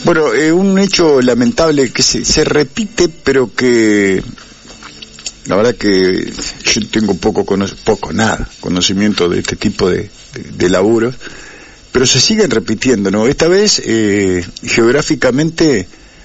Bueno, un hecho lamentable que se repite, pero que la verdad que yo tengo nada conocimiento de este tipo de laburos, pero se siguen repitiendo, ¿no? Esta vez geográficamente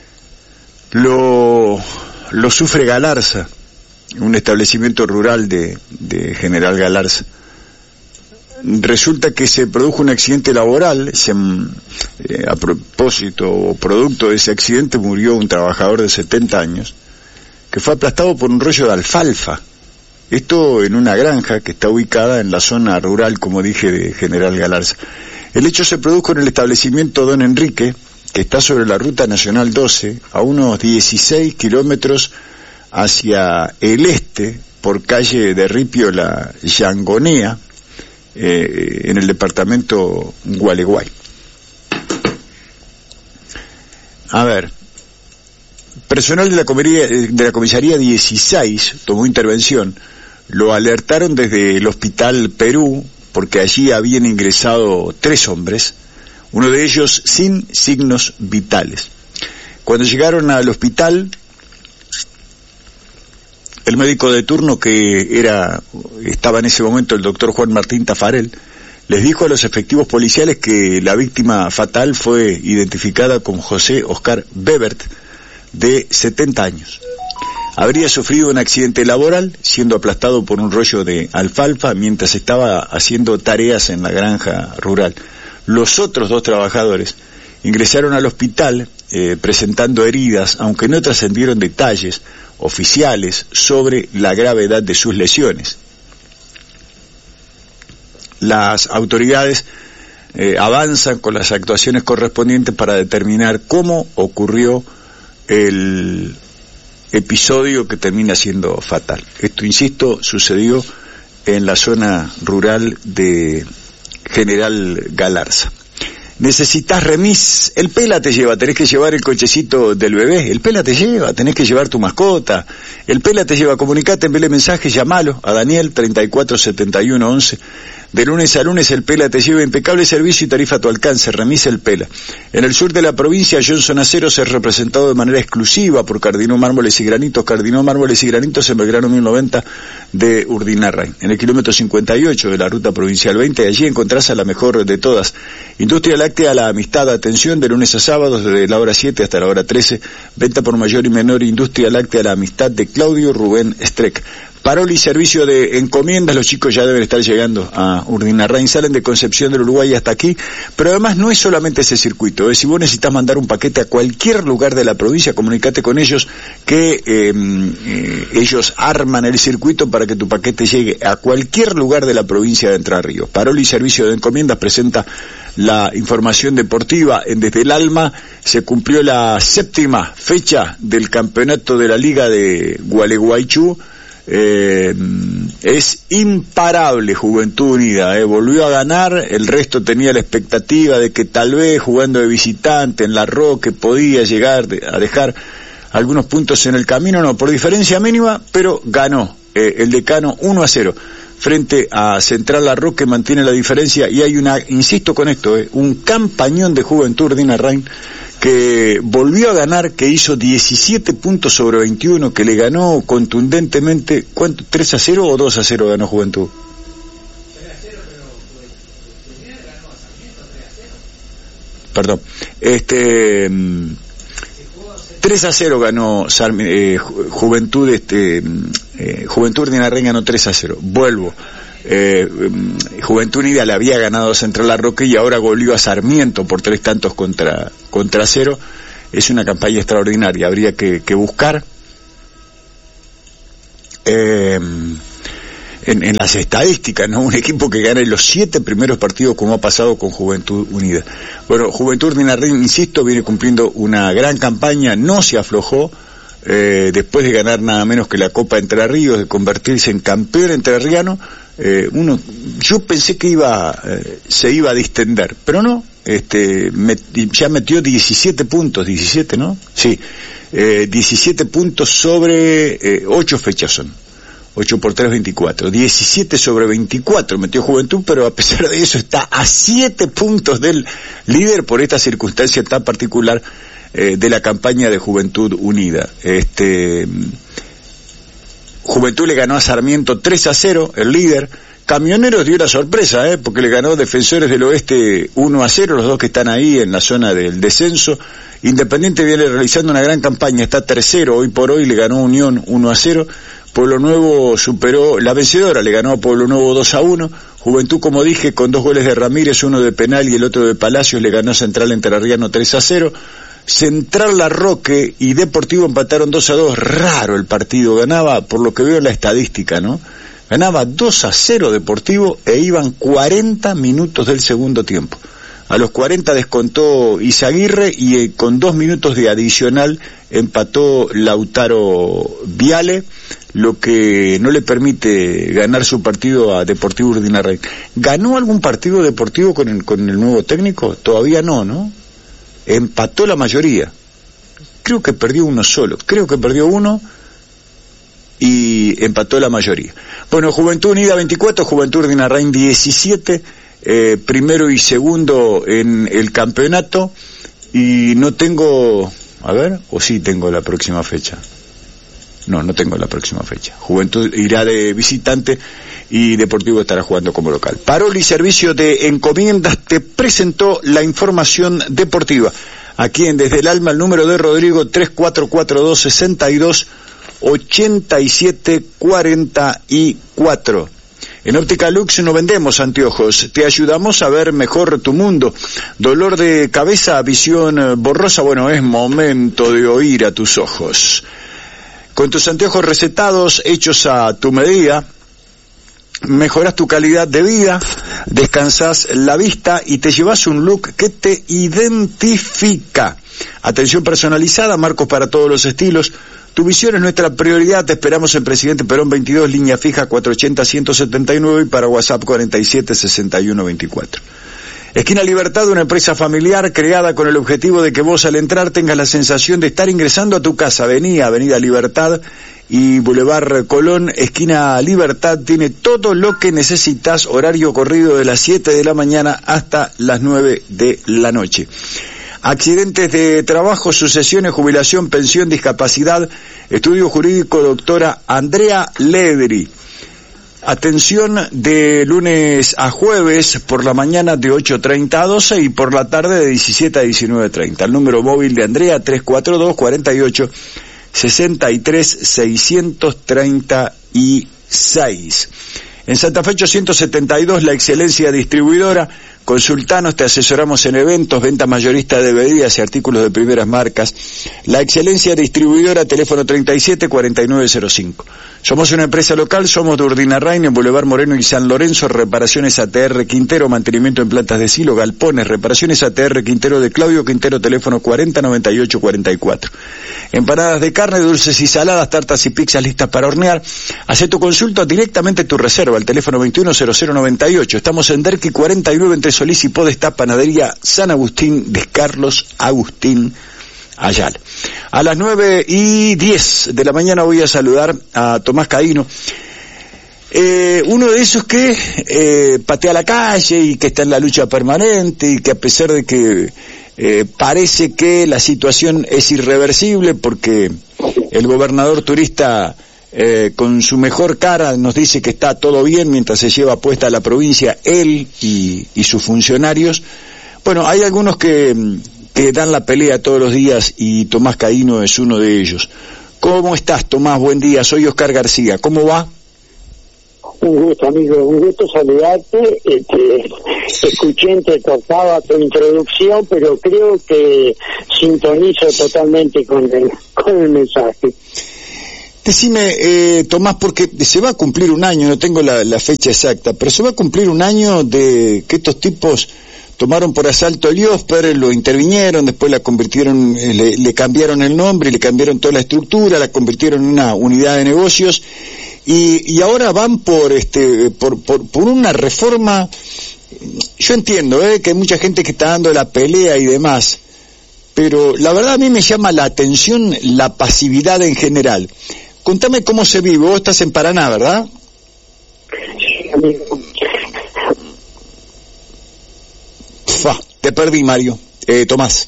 lo sufre Galarza, un establecimiento rural de General Galarza. Resulta que se produjo un accidente laboral, a propósito o producto de ese accidente murió un trabajador de 70 años, que fue aplastado por un rollo de alfalfa. Esto en una granja que está ubicada en la zona rural, como dije, de General Galarza. El hecho se produjo en el establecimiento Don Enrique, que está sobre la Ruta Nacional 12, a unos 16 kilómetros hacia el este, por calle de Ripio La Yangonea, en el departamento Gualeguay. A ver, personal de la comisaría 16 tomó intervención, lo alertaron desde el Hospital Perú, porque allí habían ingresado 3 hombres, uno de ellos sin signos vitales. Cuando llegaron al hospital, el médico de turno, que estaba en ese momento el doctor Juan Martín Tafarel, les dijo a los efectivos policiales que la víctima fatal fue identificada como José Oscar Bebert, de 70 años. Habría sufrido un accidente laboral, siendo aplastado por un rollo de alfalfa mientras estaba haciendo tareas en la granja rural. Los otros 2 trabajadores ingresaron al hospital presentando heridas, aunque no trascendieron detalles oficiales sobre la gravedad de sus lesiones. Las autoridades avanzan con las actuaciones correspondientes para determinar cómo ocurrió el episodio que termina siendo fatal. Esto, insisto, sucedió en la zona rural de General Galarza. Necesitas remis, el Pela te lleva, tenés que llevar el cochecito del bebé, el Pela te lleva, tenés que llevar tu mascota, el Pela te lleva, comunicate, envíale mensaje, llamalo a Daniel 347111. De lunes a lunes el Pela te lleva, impecable servicio y tarifa a tu alcance, remis el Pela. En el sur de la provincia, Johnson Aceros es representado de manera exclusiva por Cardinó Mármoles y Granitos. Cardinó Mármoles y Granitos en Belgrano 1090 de Urdinarrain, en el kilómetro 58 de la ruta provincial 20, allí encontrás a la mejor de todas. Industria Láctea La Amistad, atención, de lunes a sábados desde la hora 7 hasta la hora 13, venta por mayor y menor. Industria Láctea La Amistad de Claudio Rubén Streck. Paroli, servicio de encomiendas, los chicos ya deben estar llegando a Urdinarrain, salen de Concepción del Uruguay hasta aquí, pero además no es solamente ese circuito, si vos necesitas mandar un paquete a cualquier lugar de la provincia, comunicate con ellos, que ellos arman el circuito para que tu paquete llegue a cualquier lugar de la provincia de Entre Ríos. Paroli, servicio de encomiendas, presenta la información deportiva. Desde el Alma se cumplió la 7ª fecha del campeonato de la Liga de Gualeguaychú. Es imparable Juventud Unida, volvió a ganar. El resto tenía la expectativa de que tal vez jugando de visitante en La Roque podía llegar a dejar algunos puntos en el camino, no, por diferencia mínima, pero ganó el Decano 1-0 frente a Central La Roque, mantiene la diferencia, y hay insisto con esto, un campañón de Juventud Urdinarrain que volvió a ganar, que hizo 17 puntos sobre 21, que le ganó contundentemente. ¿Cuánto? ¿3-0 o 2-0 ganó Juventud? 3-0, pero Juventud ganó a Sarmiento 3-0. Perdón. 3-0 ganó Juventud, Juventud Urdinarrain ganó 3-0. Vuelvo. Juventud Unida le había ganado a Central La Roque y ahora goleó a Sarmiento por 3 tantos contra 0. Es una campaña extraordinaria, habría que buscar en las estadísticas, ¿no? Un equipo que gane los 7 primeros partidos, como ha pasado con Juventud Unida. Bueno, Juventud Urdinarrain, insisto, viene cumpliendo una gran campaña, no se aflojó. Después de ganar nada menos que la Copa Entre Ríos, de convertirse en campeón entrerriano, yo pensé que se iba a distender, pero no, ya metió 17 puntos, 17, ¿no? Sí, 17 puntos sobre 8 fechas son. 8 por 3, 24. 17 sobre 24 metió Juventud, pero a pesar de eso está a 7 puntos del líder por esta circunstancia tan particular de la campaña de Juventud Unida. Juventud le ganó a Sarmiento 3-0, el líder. Camioneros dio una sorpresa, porque le ganó Defensores del Oeste 1-0, los dos que están ahí en la zona del descenso. Independiente viene realizando una gran campaña, está tercero, hoy por hoy le ganó Unión 1-0. Pueblo Nuevo superó la vencedora, le ganó a Pueblo Nuevo 2-1. Juventud, como dije, con 2 goles de Ramírez, uno de penal y el otro de Palacios, le ganó Central Entrerriano 3-0. Central Larroque y Deportivo empataron 2-2, raro el partido, ganaba, por lo que veo en la estadística, ¿no? Ganaba 2-0 Deportivo e iban 40 minutos del segundo tiempo. A los 40 descontó Izaguirre y con 2 minutos de adicional empató Lautaro Viale, lo que no le permite ganar su partido a Deportivo Urdinarrain. ¿Ganó algún partido deportivo con el nuevo técnico? Todavía no. Empató la mayoría. Creo que perdió uno solo. Y empató la mayoría. Bueno, Juventud Unida 24, Juventud Urdinarrain 17, primero y segundo en el campeonato, y no tengo, o sí tengo la próxima fecha. No tengo la próxima fecha. Juventud irá de visitante y Deportivo estará jugando como local. Paroli Servicio de Encomiendas te presentó la información deportiva. Aquí en Desde el Alma, el número de Rodrigo 3442-62-8744. En Óptica Lux no vendemos anteojos, te ayudamos a ver mejor tu mundo. Dolor de cabeza, visión borrosa, bueno, es momento de oír a tus ojos. Con tus anteojos recetados, hechos a tu medida, mejoras tu calidad de vida, descansas la vista y te llevas un look que te identifica. Atención personalizada, marcos para todos los estilos. Tu visión es nuestra prioridad. Te esperamos en Presidente Perón 22, línea fija 480-179 y para WhatsApp 47-61-24. Esquina Libertad, una empresa familiar creada con el objetivo de que vos al entrar tengas la sensación de estar ingresando a tu casa. Avenida Libertad y Boulevard Colón, esquina Libertad, tiene todo lo que necesitas, horario corrido de las 7 de la mañana hasta las 9 de la noche. Accidentes de trabajo, sucesiones, jubilación, pensión, discapacidad, estudio jurídico, doctora Andrea Ledri. Atención de lunes a jueves por la mañana de 8:30 a 12 y por la tarde de 17 a 19:30. El número móvil de Andrea 342-48-63-636. En Santa Fe 872, La Excelencia Distribuidora. Consultanos, te asesoramos en eventos, venta mayorista de bebidas y artículos de primeras marcas. La Excelencia Distribuidora, teléfono 37-4905. Somos una empresa local, somos de Urdinarrain, en Boulevard Moreno y San Lorenzo. Reparaciones ATR Quintero, mantenimiento en plantas de silo, galpones. Reparaciones ATR Quintero de Claudio Quintero, teléfono 409844. Empanadas de carne, dulces y saladas, tartas y pizzas listas para hornear. Hacé tu consulta, directamente tu reserva, al teléfono 210098. Estamos en Derqui 49 entre Solís y Podestá, Panadería San Agustín de Carlos Agustín Ayala. A las 9:10 de la mañana voy a saludar a Tomás Caíno, uno de esos que patea la calle y que está en la lucha permanente y que a pesar de que parece que la situación es irreversible porque el gobernador turista con su mejor cara nos dice que está todo bien mientras se lleva puesta la provincia él y sus funcionarios. Bueno, hay algunos que dan la pelea todos los días y Tomás Caíno es uno de ellos. ¿Cómo estás, Tomás? Buen día, soy Oscar García. ¿Cómo va? Un gusto, amigo, un gusto saludarte. Escuché entrecortada tu introducción, pero creo que sintonizo totalmente con el mensaje. Decime, Tomás, porque se va a cumplir un año, no tengo la fecha exacta, pero se va a cumplir un año de que estos tipos tomaron por asalto el IOSPER, lo intervinieron, después la convirtieron, le cambiaron el nombre, le cambiaron toda la estructura, la convirtieron en una unidad de negocios, y ahora van por una reforma. Yo entiendo, que hay mucha gente que está dando la pelea y demás, pero la verdad a mí me llama la atención la pasividad en general. contame cómo se vive. Vos estás en Paraná, ¿verdad? Sí, amigo. Te perdí, Mario. Tomás.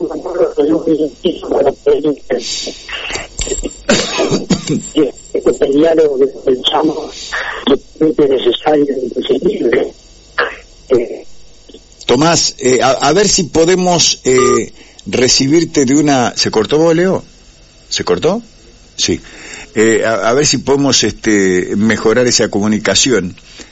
Este diálogo que pensamos es necesario y imprescindible. Tomás, a ver si podemos recibirte de una... ¿Se cortó, Leo? ¿Se cortó? Sí. A ver si podemos mejorar esa comunicación.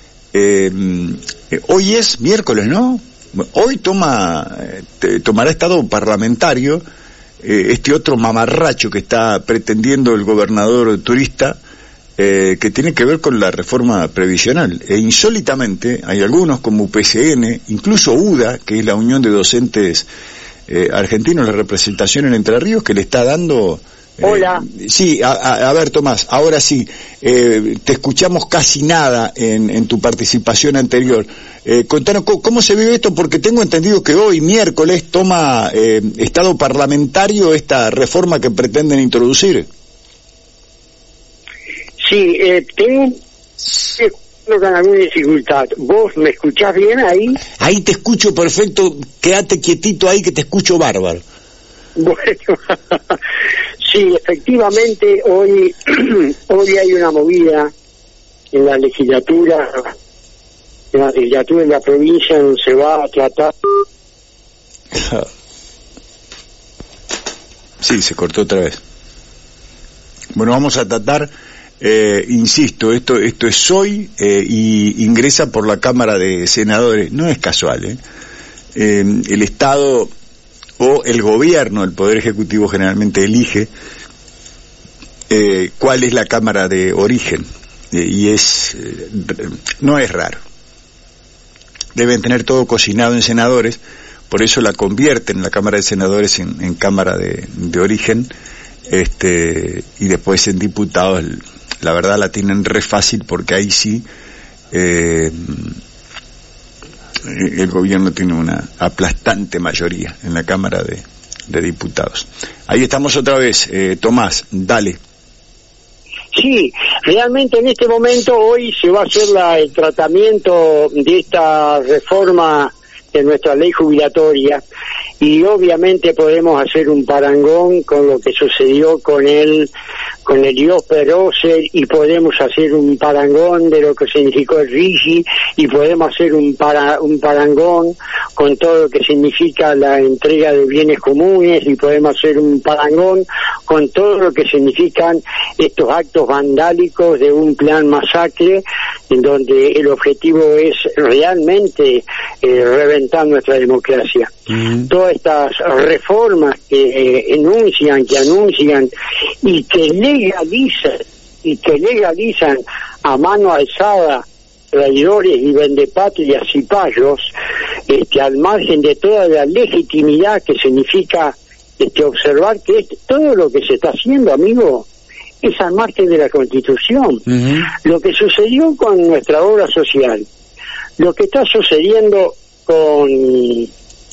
Hoy es miércoles, ¿no? Hoy tomará estado parlamentario este otro mamarracho que está pretendiendo el gobernador turista, que tiene que ver con la reforma previsional. E insólitamente hay algunos como UPCN, incluso UDA, que es la Unión de Docentes Argentinos, la representación en Entre Ríos, que le está dando... Hola. Sí, a ver, Tomás, ahora sí, te escuchamos casi nada en tu participación anterior. Contanos cómo se vive esto, porque tengo entendido que hoy, miércoles, toma estado parlamentario esta reforma que pretenden introducir. Sí, tengo con alguna dificultad. ¿Vos me escuchás bien ahí? Ahí te escucho perfecto, quédate quietito ahí que te escucho bárbaro. Bueno, sí, efectivamente hoy hay una movida en la legislatura de la provincia, donde se va a tratar. Sí, se cortó otra vez. Bueno, vamos a tratar, insisto, esto es hoy y ingresa por la Cámara de Senadores. No es casual, el Estado o el gobierno, el Poder Ejecutivo generalmente elige cuál es la Cámara de origen, y no es raro. Deben tener todo cocinado en senadores, por eso la convierten la Cámara de Senadores en Cámara de origen, y después en diputados, la verdad la tienen re fácil, porque ahí sí el gobierno tiene una aplastante mayoría en la Cámara de Diputados. Ahí estamos otra vez, Tomás, dale. Sí, realmente en este momento hoy se va a hacer el tratamiento de esta reforma de nuestra ley jubilatoria, y obviamente podemos hacer un parangón con lo que sucedió con el IOSPE Roser, y podemos hacer un parangón de lo que significó el RIGI, y podemos hacer un parangón con todo lo que significa la entrega de bienes comunes, y podemos hacer un parangón con todo lo que significan estos actos vandálicos de un plan masacre, en donde el objetivo es realmente reventar nuestra democracia. Todas estas reformas que anuncian y que legalizan a mano alzada traidores y vendepatrias y payos, al margen de toda la legitimidad que significa observar que todo lo que se está haciendo, amigo, es al margen de la Constitución. Lo que sucedió con nuestra obra social, lo que está sucediendo con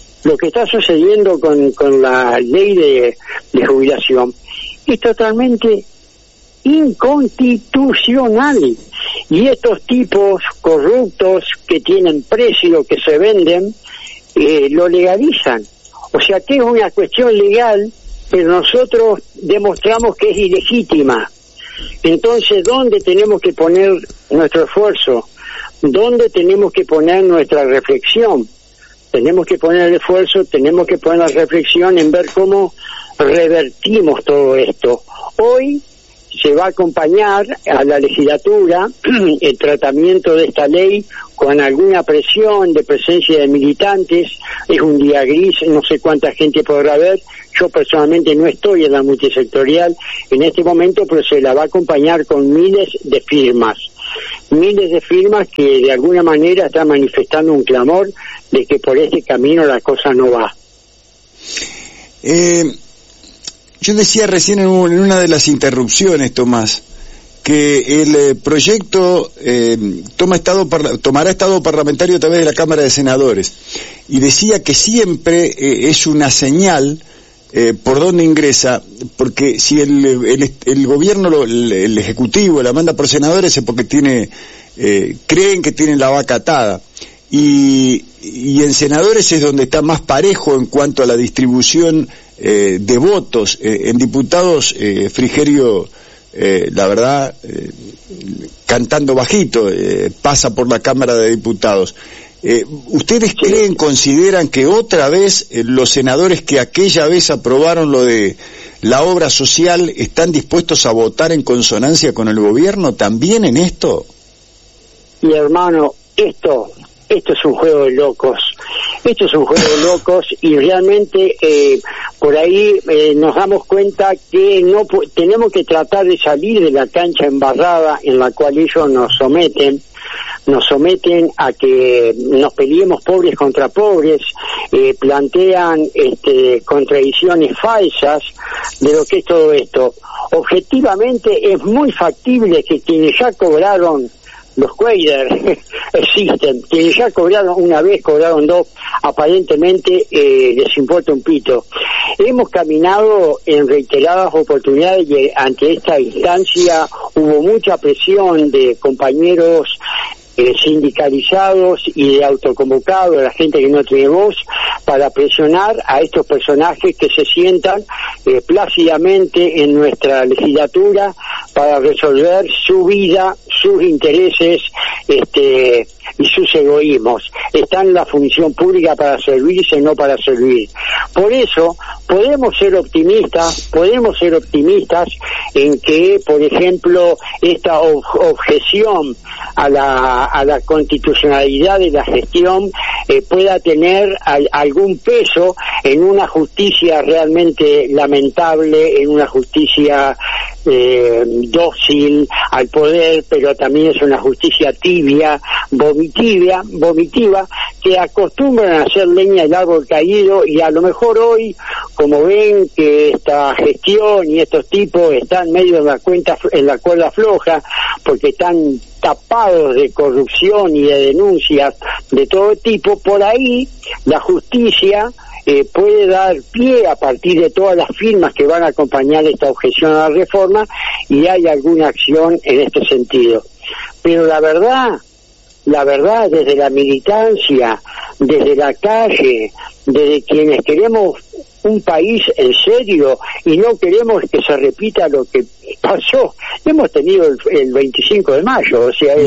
la ley de jubilación, es totalmente inconstitucional, y estos tipos corruptos que tienen precio, que se venden, lo legalizan. O sea que es una cuestión legal, pero nosotros demostramos que es ilegítima. Entonces, ¿dónde tenemos que poner nuestro esfuerzo? ¿Dónde tenemos que poner nuestra reflexión? Tenemos que poner el esfuerzo, tenemos que poner la reflexión en ver cómo revertimos todo esto. Hoy se va a acompañar a la legislatura el tratamiento de esta ley con alguna presión de presencia de militantes. Es un día gris, no sé cuánta gente podrá ver. Yo personalmente no estoy en la multisectorial en este momento, pero se la va a acompañar con miles de firmas que de alguna manera están manifestando un clamor de que por este camino la cosa no va. Yo decía recién en una de las interrupciones, Tomás, que el proyecto tomará estado parlamentario a través de la Cámara de Senadores, y decía que siempre es una señal por dónde ingresa, porque si el gobierno, el ejecutivo la manda por senadores es porque creen que tienen la vaca atada, y en senadores es donde está más parejo en cuanto a la distribución de votos. En diputados, Frigerio, la verdad, cantando bajito, pasa por la Cámara de Diputados. ¿Ustedes consideran que otra vez los senadores que aquella vez aprobaron lo de la obra social están dispuestos a votar en consonancia con el gobierno también en esto? Y hermano, esto es un juego de locos. Esto es un juego de locos y realmente por ahí nos damos cuenta que no tenemos que tratar de salir de la cancha embarrada en la cual ellos nos someten a que nos peleemos pobres contra pobres, plantean contradicciones falsas de lo que es todo esto. Objetivamente es muy factible que quienes ya cobraron los Quader existen, quienes ya cobraron una vez, cobraron dos, aparentemente les importa un pito. Hemos caminado en reiteradas oportunidades y ante esta instancia hubo mucha presión de compañeros sindicalizados y de autoconvocados, de la gente que no tiene voz, para presionar a estos personajes que se sientan plácidamente en nuestra legislatura para resolver su vida, sus intereses y sus egoísmos. Están en la función pública para servirse, no para servir. Por eso podemos ser optimistas en que, por ejemplo, esta objeción a la constitucionalidad de la gestión pueda tener algún peso en una justicia realmente lamentable, en una justicia dócil al poder, pero también es una justicia tibia, vomitiva, que acostumbran a hacer leña del árbol caído, y a lo mejor hoy, como ven que esta gestión y estos tipos están medio en la cuerda floja, porque están tapados de corrupción y de denuncias de todo tipo, por ahí la justicia puede dar pie a partir de todas las firmas que van a acompañar esta objeción a la reforma, y hay alguna acción en este sentido. Pero la verdad, desde la militancia, desde la calle, desde quienes queremos un país en serio y no queremos que se repita lo que pasó, hemos tenido el 25 de mayo, o sea,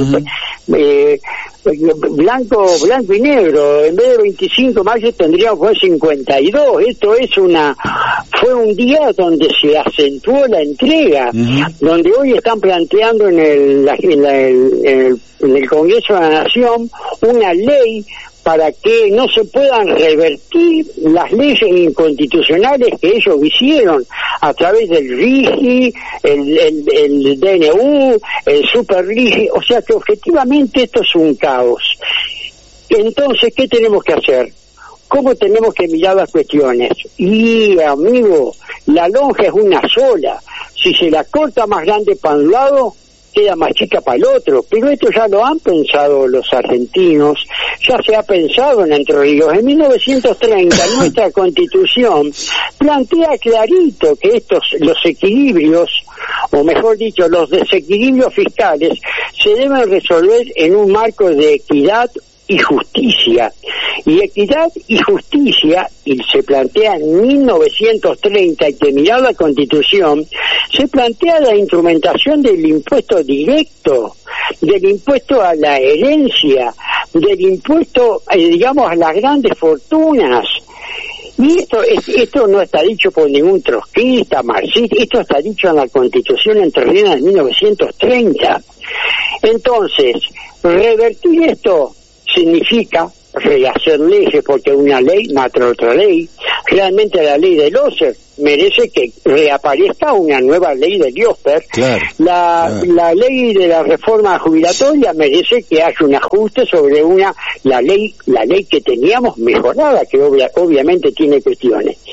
blanco y negro, en vez de 25 de mayo tendríamos que 52. Esto fue un día donde se acentuó la entrega, donde hoy están planteando en el Congreso de la Nación una ley para que no se puedan revertir las leyes inconstitucionales que ellos hicieron a través del RIGI, el DNU, el Super RIGI, o sea que objetivamente esto es un caos. Entonces, ¿qué tenemos que hacer? ¿Cómo tenemos que mirar las cuestiones? Y, amigo, la lonja es una sola. Si se la corta más grande para un lado, queda más chica para el otro, pero esto ya lo han pensado los argentinos, ya se ha pensado en Entre Ríos. En 1930 nuestra Constitución plantea clarito que los equilibrios, o mejor dicho, los desequilibrios fiscales, se deben resolver en un marco de equidad y justicia. Y equidad y justicia, y se plantea en 1930, hay que mirar la Constitución, se plantea la instrumentación del impuesto directo, del impuesto a la herencia, del impuesto, digamos, a las grandes fortunas. Y esto no está dicho por ningún trotskista, marxista, esto está dicho en la Constitución entrerriana de 1930. Entonces, revertir esto significa rehacer leyes, porque una ley mata otra ley. Realmente la ley de Loser merece que reaparezca una nueva ley de Liosper. Claro, la ley de la reforma jubilatoria merece que haya un ajuste sobre la ley que teníamos mejorada, que obviamente tiene cuestiones.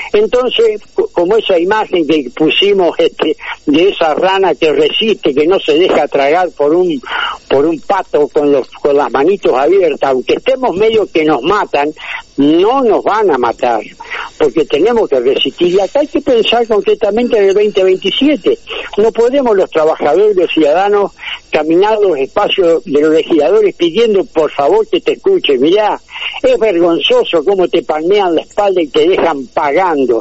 Entonces, como esa imagen que pusimos de esa rana que resiste, que no se deja tragar por un pato con las manitos abiertas, aunque estemos medio que nos matan, no nos van a matar, porque tenemos que resistir. Y acá hay que pensar concretamente en el 2027. No podemos los trabajadores y los ciudadanos caminar los espacios de los legisladores pidiendo por favor que te escuchen. Mirá, es vergonzoso cómo te palmean la espalda y te dejan pagando.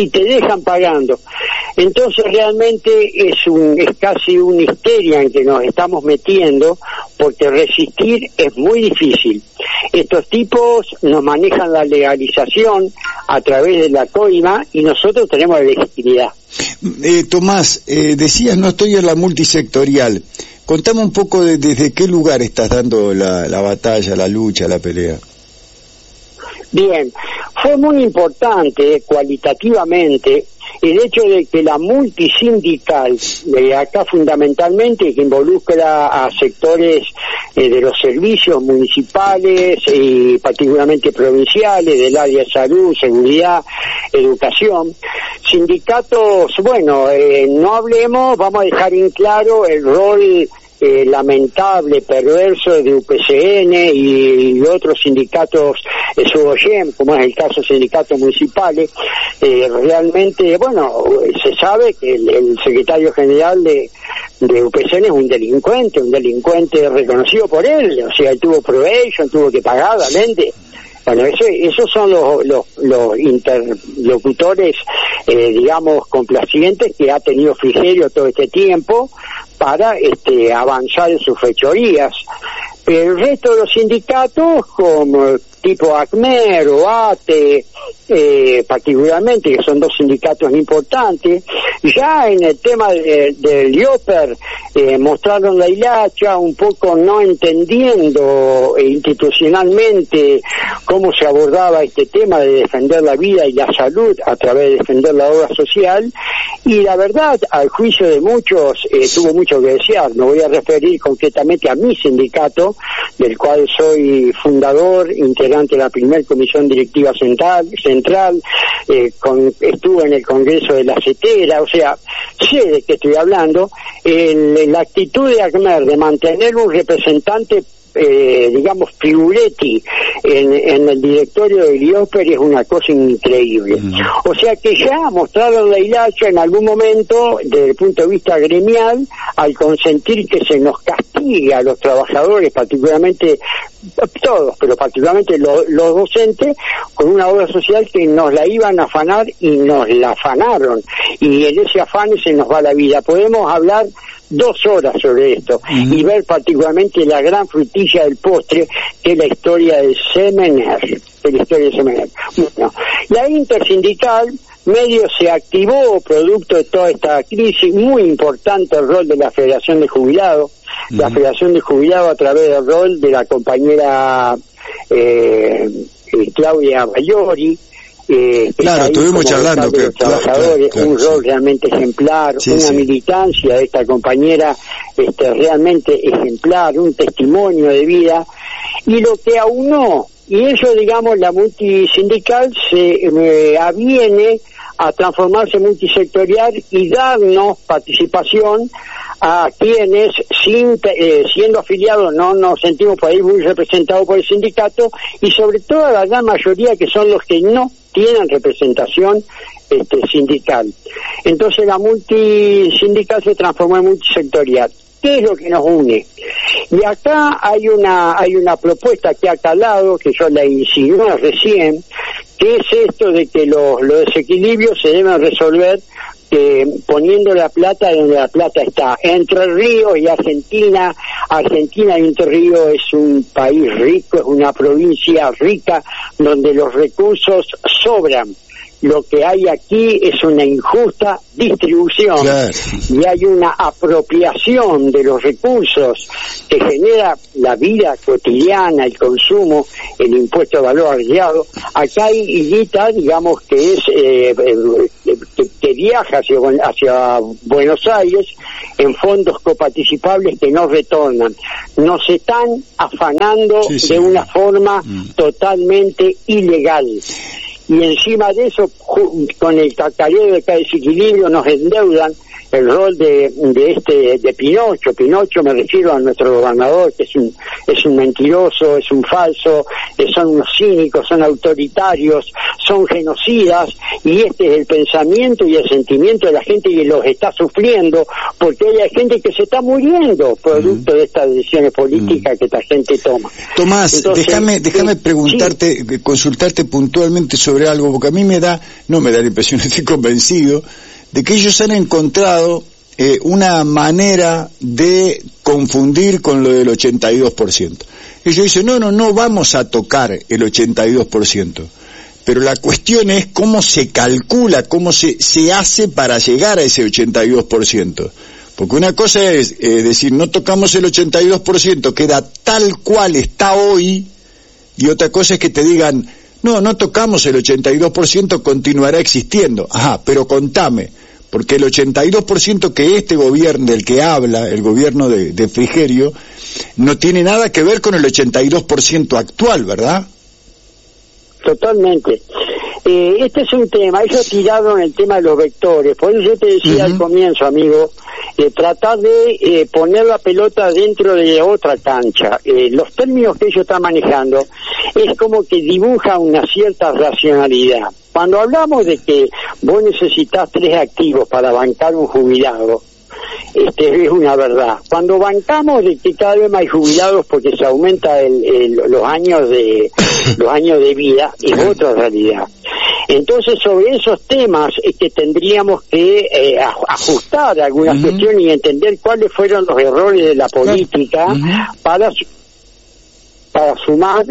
Entonces realmente es casi una histeria en que nos estamos metiendo, porque resistir es muy difícil. Estos tipos nos manejan la legalización a través de la coima y nosotros tenemos la legitimidad. Tomás, decías no estoy en la multisectorial. Contame un poco desde qué lugar estás dando la batalla, la lucha, la pelea. Bien, fue muy importante cualitativamente el hecho de que la multisindical, acá fundamentalmente, que involucra a sectores de los servicios municipales y particularmente provinciales, del área de salud, seguridad, educación, sindicatos, bueno, no hablemos, vamos a dejar en claro el rol lamentable, perverso de UPCN y otros sindicatos SUOYEM, como es el caso de sindicatos municipales. Realmente, bueno, se sabe que el secretario general de UPCN es un delincuente reconocido por él, o sea, él tuvo probation, tuvo que pagar la lente. Bueno, esos son los interlocutores, digamos, complacientes que ha tenido Frigerio todo este tiempo para avanzar en sus fechorías. Pero el resto de los sindicatos, como tipo ACMER o ATE, particularmente, que son dos sindicatos importantes, ya en el tema del IOPER mostraron la hilacha, un poco no entendiendo institucionalmente cómo se abordaba este tema de defender la vida y la salud a través de defender la obra social, y la verdad, al juicio de muchos, tuvo mucho que desear. Me voy a referir concretamente a mi sindicato, del cual soy fundador, integrante de la primera comisión directiva central, estuve en el Congreso de la CETERA, o sea, sé de qué estoy hablando. La actitud de ACMER de mantener un representante digamos figuretti en el directorio del IOPER es una cosa increíble. O sea que ya mostraron la hilacha en algún momento desde el punto de vista gremial al consentir que se nos castigue a los trabajadores, particularmente todos, pero particularmente los docentes, con una obra social que nos la iban a afanar y nos la afanaron, y en ese afán se nos va la vida. Podemos hablar 2 horas sobre esto y ver particularmente la gran frutilla del postre, que es la historia del Semener, Bueno, la intersindical medio se activó producto de toda esta crisis. Muy importante el rol de la Federación de Jubilados, la Federación de Jubilados a través del rol de la compañera Claudia Bayori. Claro, estuvimos charlando que trabajadores, claro, un rol realmente ejemplar, una militancia de esta compañera realmente ejemplar, un testimonio de vida, y lo que aunó, y eso, digamos, la multisindical se aviene a transformarse en multisectorial y darnos participación a quienes, siendo afiliados, no nos sentimos por ahí muy representados por el sindicato, y sobre todo a la gran mayoría que son los que no tienen representación sindical. Entonces la multisindical se transformó en multisectorial. ¿Qué es lo que nos une? Y acá hay una propuesta que ha calado, que yo la insinué recién, que es esto de que los desequilibrios se deben resolver poniendo la plata donde la plata está. Entre Ríos y Argentina y Entre Ríos es un país rico, es una provincia rica donde los recursos sobran. Lo que hay aquí es una injusta distribución, claro, y hay una apropiación de los recursos que genera la vida cotidiana, el consumo, el impuesto de valor agregado. Acá hay guita, digamos, que es que viaja hacia Buenos Aires en fondos coparticipables que no retornan. Nos están afanando de una forma totalmente ilegal. y encima de eso, con el cacareo de cada desequilibrio, nos endeudan el rol de Pinocho. Pinocho, me refiero a nuestro gobernador, que es un mentiroso, es un falso, son unos cínicos, son autoritarios, son genocidas, y este es el pensamiento y el sentimiento de la gente que los está sufriendo, porque hay gente que se está muriendo producto de estas decisiones políticas que esta gente toma. Tomás, entonces, déjame preguntarte, consultarte puntualmente sobre algo, porque a mí no me da la impresión, estoy convencido de que ellos han encontrado una manera de confundir con lo del 82%. Ellos dicen, no vamos a tocar el 82%, pero la cuestión es cómo se calcula, cómo se hace para llegar a ese 82%. Porque una cosa es decir, no tocamos el 82%, queda tal cual está hoy, y otra cosa es que te digan, no tocamos el 82%, continuará existiendo. Ajá, pero contame, porque el 82% que este gobierno, del que habla, el gobierno de Frigerio, no tiene nada que ver con el 82% actual, ¿verdad? Totalmente. Este es un tema, ellos tiraron el tema de los vectores, por eso yo te decía al comienzo, amigo, tratar de poner la pelota dentro de otra cancha. Los términos que ellos están manejando es como que dibuja una cierta racionalidad. Cuando hablamos de que vos necesitas 3 activos para bancar un jubilado, es una verdad. Cuando bancamos de que cada vez más hay jubilados porque se aumenta los años de vida, es otra realidad. Entonces, sobre esos temas es que tendríamos que ajustar algunas cuestiones y entender cuáles fueron los errores de la política para sumar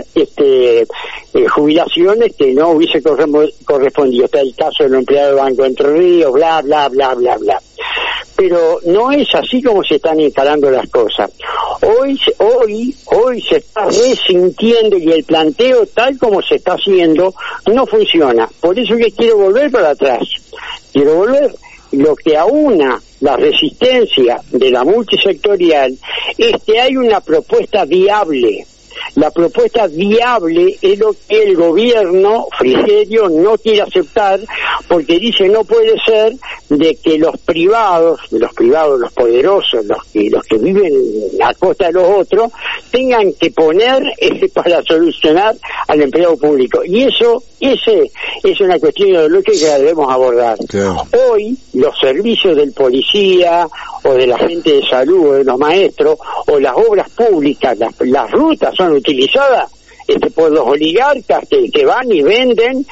jubilaciones que no hubiese correspondido. Está el caso del empleado del Banco de Entre Ríos, bla, bla, bla, bla, bla. Pero no es así como se están instalando las cosas. Hoy se está resintiendo, y el planteo tal como se está haciendo no funciona. Por eso que quiero volver para atrás. Quiero volver. Lo que aúna la resistencia de la multisectorial es que hay una propuesta viable. La propuesta viable es lo que el gobierno Frigerio no quiere aceptar, porque dice no puede ser de que los privados, los poderosos, los que viven a costa de los otros, tengan que poner para solucionar al empleado público. Y esa es una cuestión ideológica que la debemos abordar. Claro. Hoy los servicios del policía o de la gente de salud o de los maestros o las obras públicas, las rutas son utilizadas por los oligarcas que van y venden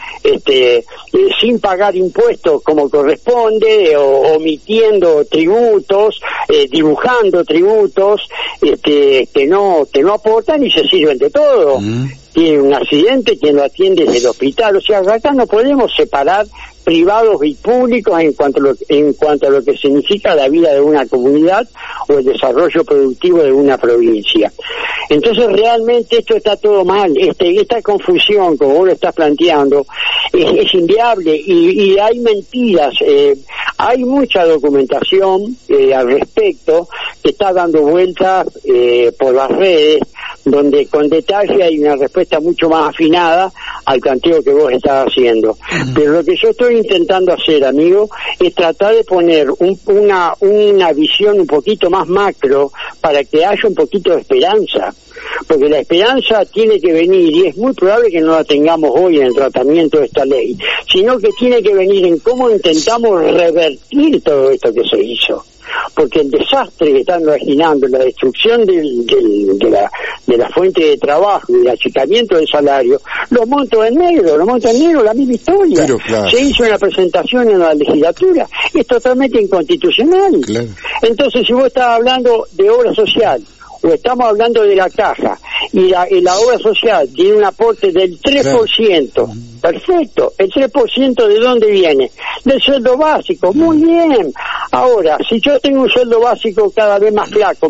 sin pagar impuestos como corresponde, o omitiendo tributos, dibujando tributos que no aportan, y se sirven de todo. Tiene un accidente, quien lo atiende es el hospital. O sea, acá no podemos separar privados y públicos en cuanto a lo que significa la vida de una comunidad o el desarrollo productivo de una provincia. Entonces realmente esto está todo mal. Esta confusión, como vos lo estás planteando, es inviable, y hay mentiras. Hay mucha documentación al respecto que está dando vueltas por las redes, donde con detalle hay una respuesta mucho más afinada al planteo que vos estás haciendo. Pero lo que yo estoy intentando hacer, amigo, es tratar de poner una visión un poquito más macro para que haya un poquito de esperanza. Porque la esperanza tiene que venir, y es muy probable que no la tengamos hoy en el tratamiento de esta ley, sino que tiene que venir en cómo intentamos revertir todo esto que se hizo. Porque el desastre que están imaginando, la destrucción de la fuente de trabajo y el achicamiento del salario, los montos en negro, la misma historia. Pero, claro, se hizo en la presentación en la legislatura, es totalmente inconstitucional. Claro. Entonces, si vos estás hablando de obra social, o estamos hablando de la caja, y la obra social tiene un aporte del 3%, claro. Perfecto, el 3% ¿de dónde viene? Del sueldo básico, muy bien. Ahora, si yo tengo un sueldo básico cada vez más flaco,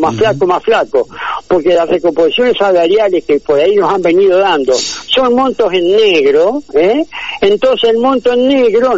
porque las recomposiciones salariales que por ahí nos han venido dando son montos en negro, entonces el monto en negro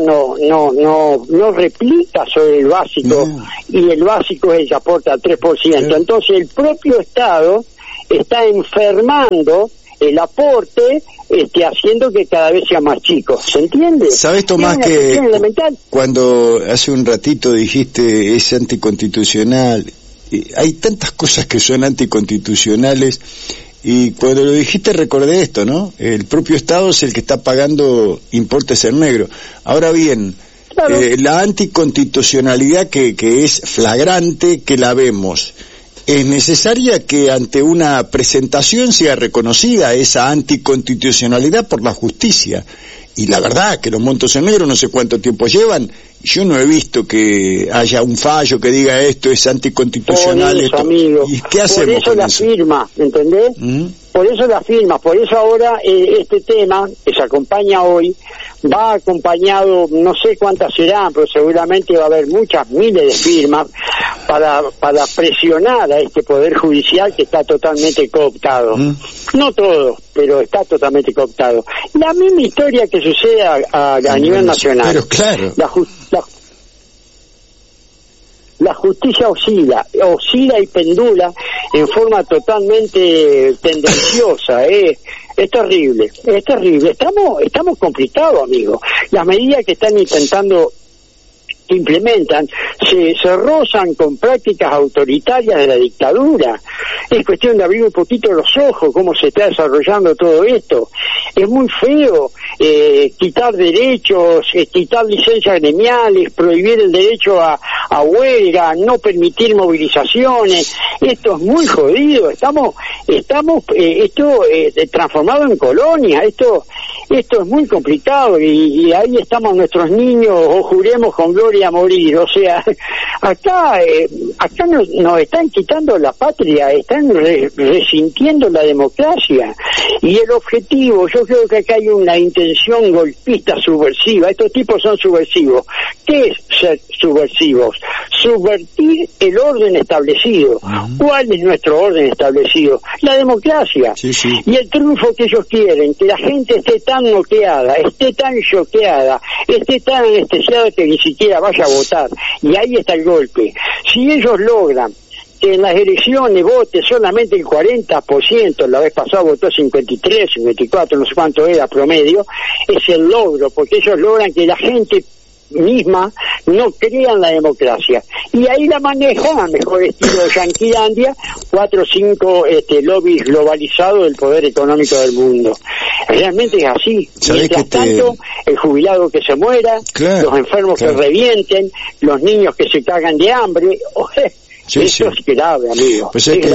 no replica sobre el básico, y el básico es el que aporta el 3%. Entonces el propio Estado está enfermando el aporte haciendo que cada vez sea más chico. ¿Se entiende? ¿Sabes, Tomás, que cuando hace un ratito dijiste es anticonstitucional? Hay tantas cosas que son anticonstitucionales, y cuando lo dijiste recordé esto, ¿no? El propio Estado es el que está pagando importes en negro. Ahora bien, claro, la anticonstitucionalidad que es flagrante, que la vemos, ¿es necesaria que ante una presentación sea reconocida esa anticonstitucionalidad por la justicia? Y la verdad que los montos en negro no sé cuánto tiempo llevan, yo no he visto que haya un fallo que diga esto es anticonstitucional. Por eso, amigo, ¿Y qué hacemos por eso con la eso? Firma, ¿entendés? Por eso la firma, por eso ahora este tema que se acompaña hoy va acompañado, no sé cuántas serán, pero seguramente va a haber muchas miles de firmas para presionar a este Poder Judicial que está totalmente cooptado. No todo, pero está totalmente cooptado. La misma historia que sucede a nivel nacional. Pero claro. La justicia oscila y pendula en forma totalmente tendenciosa, es terrible. Estamos complicados, amigo. Las medidas que están intentando implementan se rozan con prácticas autoritarias de la dictadura. Es cuestión de abrir un poquito los ojos cómo se está desarrollando todo esto. Es muy feo quitar derechos, quitar licencias gremiales, prohibir el derecho a huelga, no permitir movilizaciones. Esto es muy jodido. Estamos transformado en colonia. Esto es muy complicado y ahí estamos nuestros niños, o juremos con gloria a morir. O sea, acá nos están quitando la patria, están resintiendo la democracia, y el objetivo, yo creo que acá hay una intención golpista subversiva. Estos tipos son subversivos. ¿Qué es ser subversivos? Subvertir el orden establecido. ¿Cuál es nuestro orden establecido? La democracia. Sí. Y el triunfo que ellos quieren, que la gente esté tan noqueada, esté tan choqueada, esté tan anestesiada que ni siquiera vaya a votar. Y ahí está el golpe. Si ellos logran que en las elecciones vote solamente el 40%, la vez pasada votó 53, 54, no sé cuánto era promedio, es el logro, porque ellos logran que la gente misma no crea en la democracia, y ahí la manejan al mejor estilo Yanquilandia, 4 o 5 lobbies globalizados del poder económico del mundo. Realmente es así. Mientras tanto, el jubilado que se muera, claro, los enfermos que revienten, los niños que se cagan de hambre. Eso es grave, amigo. Pues es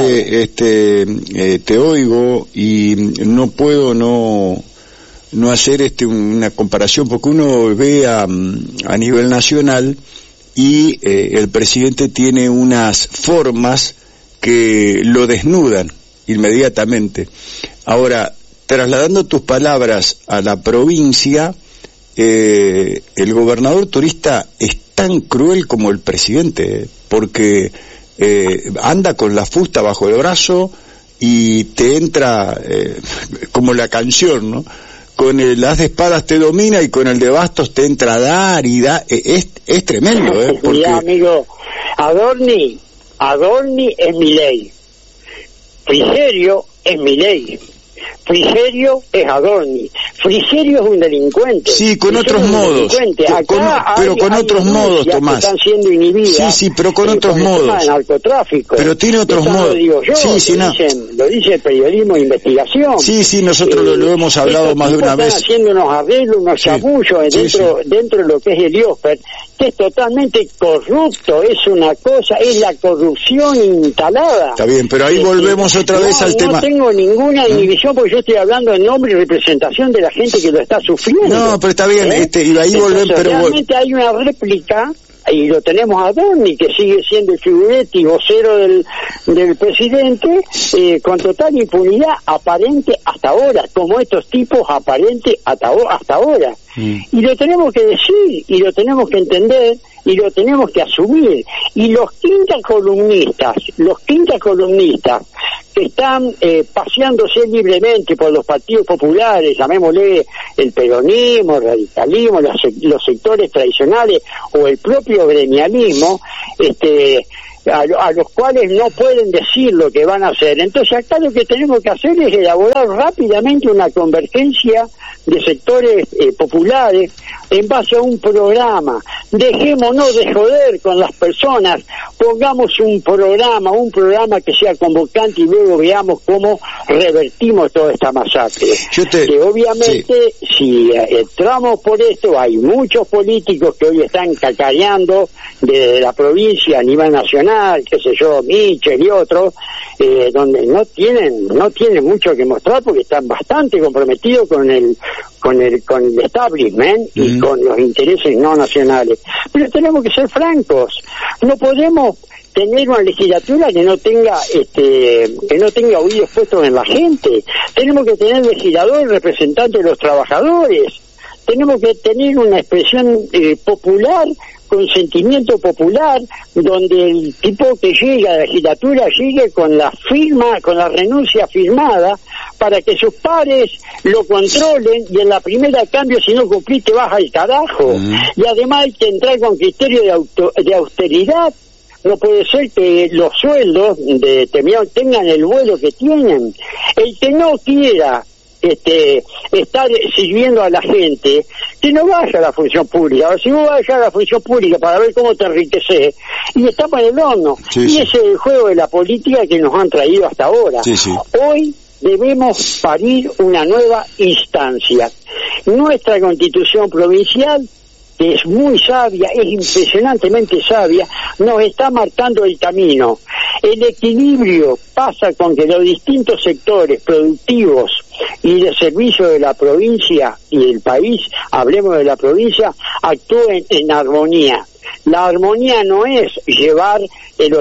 que te oigo y no puedo no hacer una comparación, porque uno ve a nivel nacional y el presidente tiene unas formas que lo desnudan inmediatamente. Ahora, trasladando tus palabras a la provincia, el gobernador turista es tan cruel como el presidente, porque anda con la fusta bajo el brazo y te entra como la canción, ¿no? Con el as de espadas te domina y con el de bastos te entra a dar y da. Es tremendo, porque... Mira, amigo, Adorni es Milei, Frigerio es Milei, Frigerio es Adorni, Frigerio es un delincuente. Sí, con otros modos. Pero con otros modos, Tomás. Están siendo inhibidas. Sí, pero con otros modos. Narcotráfico. Pero tiene otros modos. Lo dice el periodismo de investigación. Sí, nosotros lo hemos hablado más de una vez. Están haciendo unos arreglos, unos chamullos dentro de lo que es el IOSPER, que es totalmente corrupto, es una cosa, es la corrupción instalada. Está bien, pero ahí volvemos otra vez al tema. No tengo ninguna inhibición, porque yo estoy hablando en nombre y representación de la gente que lo está sufriendo. No, pero está bien, y ahí volvemos, pero... Realmente hay una réplica, y lo tenemos a Adorni, que sigue siendo el figuretti vocero del presidente, con total impunidad aparente hasta ahora, como estos tipos aparente hasta ahora. Y lo tenemos que decir, y lo tenemos que entender, y lo tenemos que asumir. Y los quinta columnistas que están paseándose libremente por los partidos populares, llamémosle el peronismo, el radicalismo, los sectores tradicionales o el propio gremialismo, a los cuales no pueden decir lo que van a hacer. Entonces acá lo que tenemos que hacer es elaborar rápidamente una convergencia de sectores populares en base a un programa. Dejémonos de joder con las personas, pongamos un programa que sea convocante y luego veamos cómo revertimos toda esta masacre. Que obviamente si entramos por esto, hay muchos políticos que hoy están cacareando desde la provincia a nivel nacional, qué sé yo, Michel y otros, donde no tienen mucho que mostrar porque están bastante comprometidos con el establishment y con los intereses no nacionales. Pero tenemos que ser francos, no podemos tener una legislatura que no tenga oídos puestos en la gente. Tenemos que tener legisladores representantes de los trabajadores. Tenemos que tener una expresión popular, con sentimiento popular, donde el tipo que llega a la legislatura llegue con la renuncia firmada, para que sus pares lo controlen y en la primera cambio, si no cumplís, te vas al carajo. Y además hay que entrar con criterio de austeridad. No puede ser que los sueldos tengan el vuelo que tienen. El que no quiera estar sirviendo a la gente, que no vaya a la función pública. O si vos vayas a la función pública para ver cómo te enriqueces, y estamos en el horno. Ese es el juego de la política que nos han traído hasta ahora. Hoy debemos parir una nueva instancia. Nuestra Constitución provincial, que es muy sabia, es impresionantemente sabia, nos está marcando el camino. El equilibrio pasa con que los distintos sectores productivos y de servicio de la provincia y del país, hablemos de la provincia, actúen en armonía. La armonía no es llevar el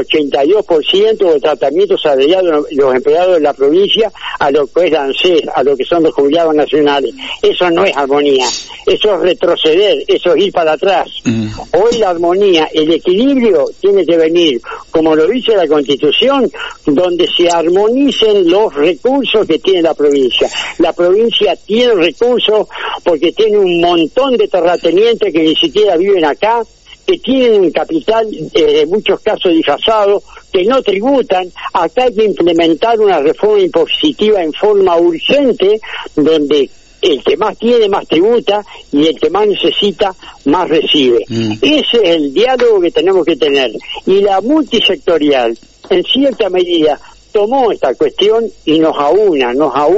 82% de tratamiento salarial de los empleados de la provincia a lo que es la ANSES, a lo que son los jubilados nacionales. Eso no es armonía, eso es retroceder, eso es ir para atrás. Hoy la armonía, el equilibrio tiene que venir, como lo dice la Constitución, donde se armonicen los recursos que tiene la provincia. La provincia tiene recursos porque tiene un montón de terratenientes que ni siquiera viven acá, que tienen un capital en muchos casos disfrazado, que no tributan. Acá hay que implementar una reforma impositiva en forma urgente, donde el que más tiene más tributa y el que más necesita más recibe. Ese es el diálogo que tenemos que tener. Y la multisectorial, en cierta medida, tomó esta cuestión y nos une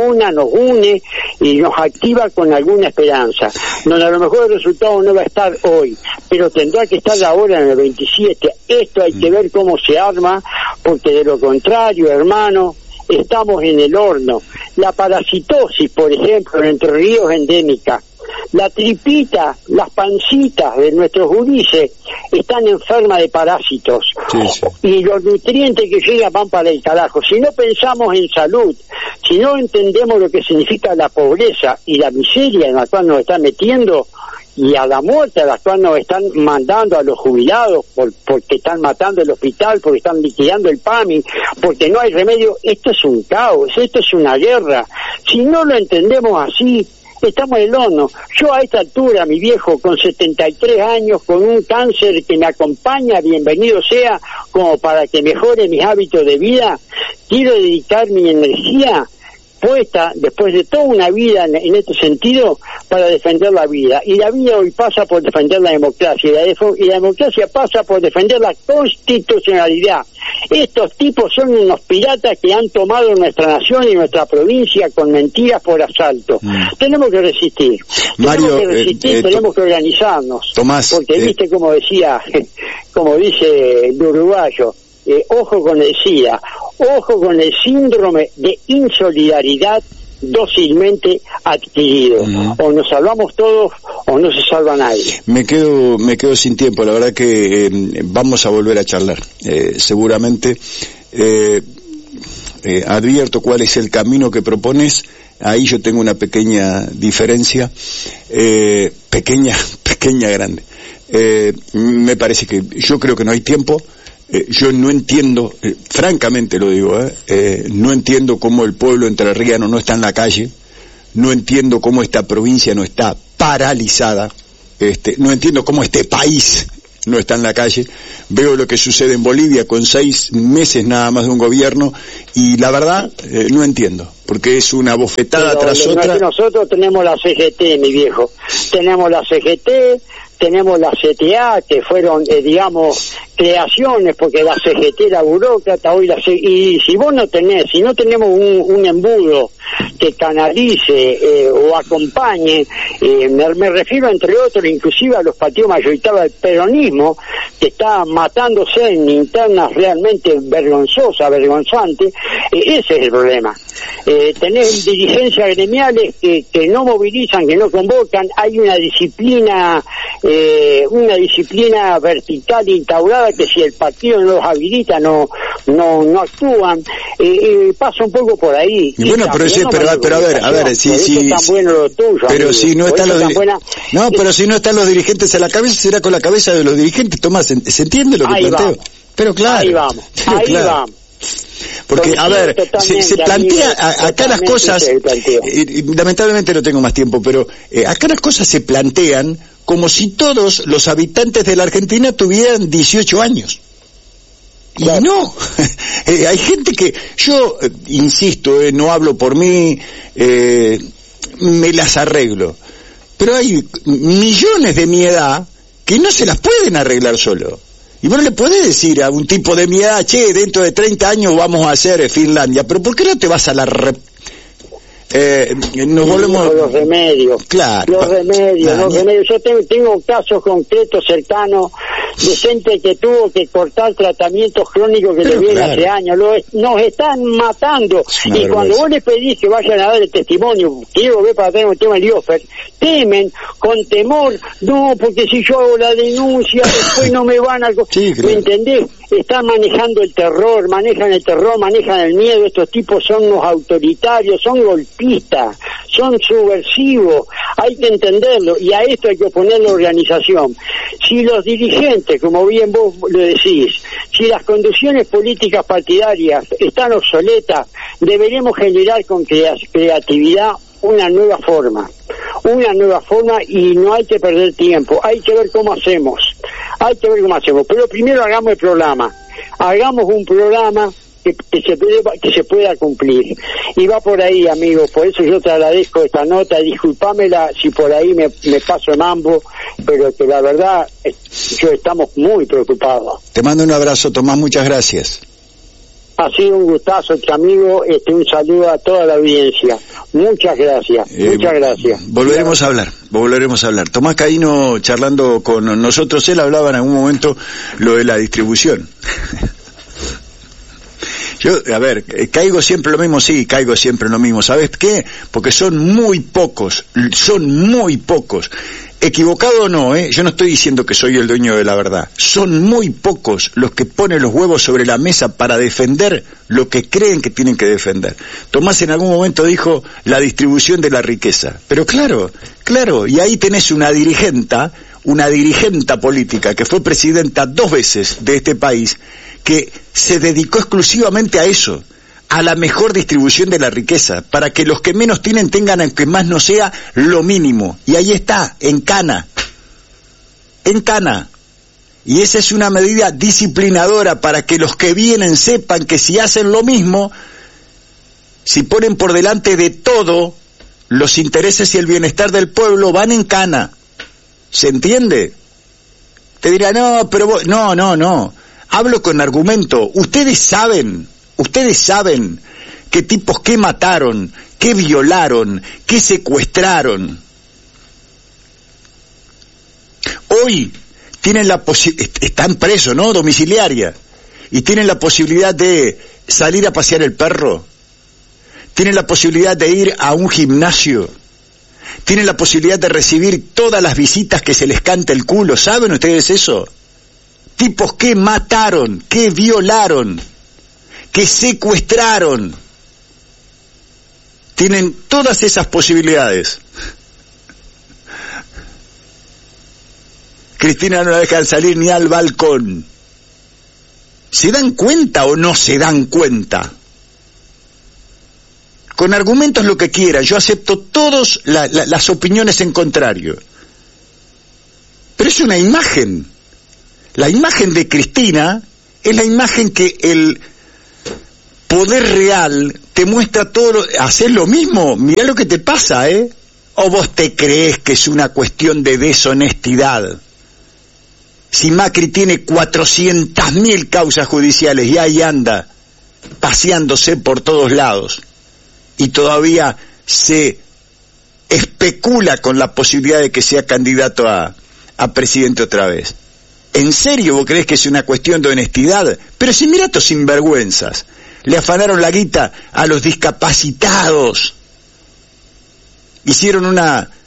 y nos activa con alguna esperanza, donde a lo mejor el resultado no va a estar hoy, pero tendrá que estar ahora en el 27. Esto hay que ver cómo se arma, porque de lo contrario, hermano, estamos en el horno. La parasitosis, por ejemplo, en Entre Ríos endémica. La tripita, las pancitas de nuestros gurises están enfermas de parásitos. Y los nutrientes que llegan van para el carajo. Si no pensamos en salud, si no entendemos lo que significa la pobreza y la miseria en la cual nos están metiendo, y a la muerte a la cual nos están mandando a los jubilados porque están matando el hospital, porque están liquidando el PAMI, porque no hay remedio, esto es un caos, esto es una guerra. Si no lo entendemos así, estamos en el horno. Yo a esta altura, mi viejo, con 73 años, con un cáncer que me acompaña, bienvenido sea, como para que mejore mis hábitos de vida, quiero dedicar mi energía puesta, después de toda una vida en este sentido, para defender la vida. Y la vida hoy pasa por defender la democracia, y la democracia pasa por defender la constitucionalidad. Estos tipos son unos piratas que han tomado nuestra nación y nuestra provincia con mentiras por asalto. Tenemos que resistir. Mario, tenemos que organizarnos. Tomás, porque viste como dice el uruguayo, ojo con el SIDA, ojo con el síndrome de insolidaridad dócilmente adquirido. O nos salvamos todos o no se salva nadie. Me quedo sin tiempo, la verdad que vamos a volver a charlar, seguramente. Advierto cuál es el camino que propones. Ahí yo tengo una pequeña diferencia, pequeña grande. Me parece que yo creo que no hay tiempo. Yo no entiendo, francamente lo digo, no entiendo cómo el pueblo entrerriano no está en la calle, no entiendo cómo esta provincia no está paralizada, no entiendo cómo este país no está en la calle, veo lo que sucede en Bolivia con 6 meses nada más de un gobierno, y la verdad no entiendo, porque es una bofetada tras otra. Nosotros tenemos la CGT, mi viejo, tenemos la CGT, tenemos la CTA, que fueron, digamos, creaciones, porque la CGT era burócrata, hoy y si vos no tenemos un embudo que canalice o acompañe, me refiero entre otros inclusive a los partidos mayoritarios del peronismo, que está matándose en internas realmente vergonzantes, ese es el problema. Tener dirigencias gremiales que no movilizan, que no convocan, hay una disciplina vertical instaurada que si el partido no los habilita no actúan, pasa un poco por ahí. Y bueno, pero a ver, si bueno lo tuyo, pero amigo, si no están pero si no están los dirigentes a la cabeza, será con la cabeza de los dirigentes. Tomás, ¿se entiende lo que ahí planteo? Vamos. Pero claro, ahí vamos. Porque, a ver, se plantea acá las cosas, y lamentablemente no tengo más tiempo, pero acá las cosas se plantean como si todos los habitantes de la Argentina tuvieran 18 años. Y claro. No, hay gente que, yo insisto, no hablo por mí, me las arreglo, pero hay millones de mi edad que no se las pueden arreglar solo. Y vos no le podés decir a un tipo de mi edad, che, dentro de 30 años vamos a hacer Finlandia, pero ¿por qué no te vas a la nos volvemos los remedios, claro, los remedios. Yo tengo casos concretos cercanos de gente que tuvo que cortar tratamientos crónicos que le vienen hace años. Nos están matando, y cuando vos les pedís que vayan a dar el testimonio, quiero ver para tener un tema de Liofer, temen con temor, no, porque si yo hago la denuncia después no me van a... Sí, ¿me entendés? Están manejando el terror, manejan el miedo. Estos tipos son unos autoritarios, son golpistas, son subversivos, hay que entenderlo, y a esto hay que oponer la organización. Si los dirigentes, como bien vos lo decís, si las conducciones políticas partidarias están obsoletas, deberemos generar con creatividad una nueva forma, y no hay que perder tiempo, hay que ver cómo hacemos, pero primero hagamos un programa que se pueda cumplir, y va por ahí, amigo. Por eso yo te agradezco esta nota, disculpámela si por ahí me paso de mambo, pero que la verdad estamos muy preocupados. Te mando un abrazo, Tomás, muchas gracias. Ha sido un gustazo, amigo, un saludo a toda la audiencia. Muchas gracias, muchas gracias. Volveremos a hablar. Tomás Caíno charlando con nosotros, él hablaba en algún momento lo de la distribución. Yo, a ver, caigo siempre lo mismo, ¿sabes qué? Porque son muy pocos. Equivocado o no, yo no estoy diciendo que soy el dueño de la verdad. Son muy pocos los que ponen los huevos sobre la mesa para defender lo que creen que tienen que defender. Tomás en algún momento dijo la distribución de la riqueza. Pero claro, y ahí tenés una dirigenta política que fue presidenta 2 veces de este país, que se dedicó exclusivamente a eso, a la mejor distribución de la riqueza, para que los que menos tienen tengan, aunque más no sea, lo mínimo. Y ahí está, en cana. Y esa es una medida disciplinadora para que los que vienen sepan que si hacen lo mismo, si ponen por delante de todo los intereses y el bienestar del pueblo, van en cana. ¿Se entiende? Te dirá, no, pero vos... No. Hablo con argumento. Ustedes saben qué tipos, qué mataron, qué violaron, qué secuestraron. Hoy tienen están presos, ¿no? Domiciliaria. Y tienen la posibilidad de salir a pasear el perro. Tienen la posibilidad de ir a un gimnasio. Tienen la posibilidad de recibir todas las visitas que se les cante el culo. ¿Saben ustedes eso? Tipos que mataron, que violaron, que secuestraron. Tienen todas esas posibilidades. Cristina no la dejan salir ni al balcón. ¿Se dan cuenta o no se dan cuenta? Con argumentos lo que quieran, yo acepto todas las opiniones en contrario. Pero es una imagen. La imagen de Cristina es la imagen que el poder real te muestra todo, hacer lo mismo, mirá lo que te pasa, ¿o vos te crees que es una cuestión de deshonestidad? Si Macri tiene 400.000 causas judiciales y ahí anda, paseándose por todos lados, y todavía se especula con la posibilidad de que sea candidato a presidente otra vez. ¿En serio vos creés que es una cuestión de honestidad? Pero si mira estos sinvergüenzas, le afanaron la guita a los discapacitados, hicieron una